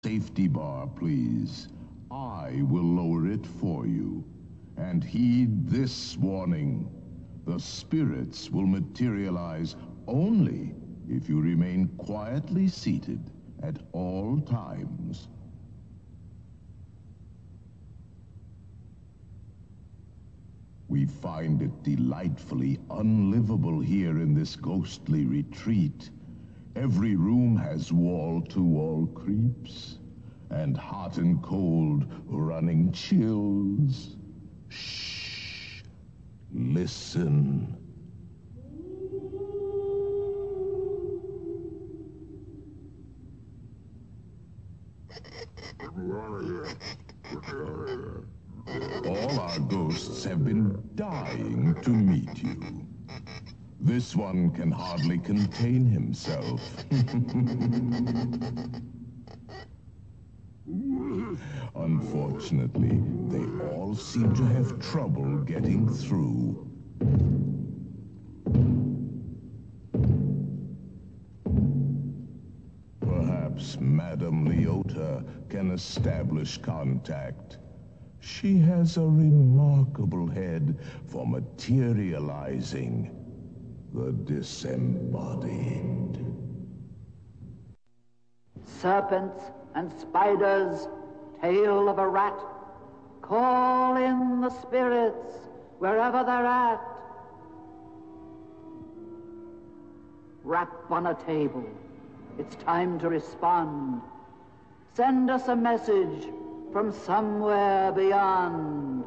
Safety bar, please. I will lower it for you. And heed this warning. The spirits will materialize only if you remain quietly seated at all times. We find it delightfully unlivable here in this ghostly retreat. Every room has wall-to-wall creeps, and hot and cold running chills. Shh. Listen. All our ghosts have been dying to meet you. This one can hardly contain himself. Unfortunately, they all seem to have trouble getting through. Perhaps Madame Leota can establish contact. She has a remarkable head for materializing the disembodied. Serpents and spiders, tail of a rat, call in the spirits wherever they're at. Rap on a table, it's time to respond. Send us a message from somewhere beyond.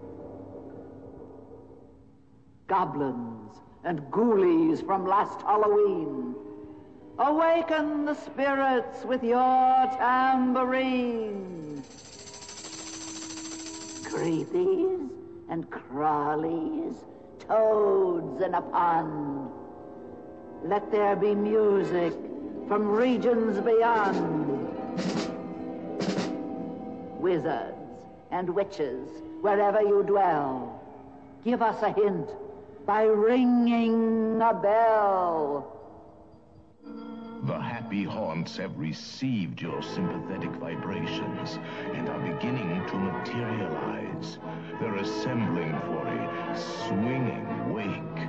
Goblins and ghoulies from last Halloween, awaken the spirits with your tambourine. Creepies and crawlies, toads in a pond, let there be music from regions beyond. Wizards and witches, wherever you dwell, give us a hint by ringing a bell. The happy haunts have received your sympathetic vibrations and are beginning to materialize. They're assembling for a swinging wake.